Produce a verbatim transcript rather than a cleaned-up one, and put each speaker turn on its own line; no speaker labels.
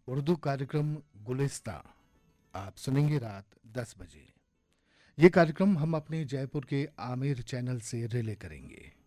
उर्दू कार्यक्रम गुलिस्ता आप सुनेंगे रात दस बजे। ये कार्यक्रम हम अपने जयपुर के आमिर चैनल से रिले करेंगे।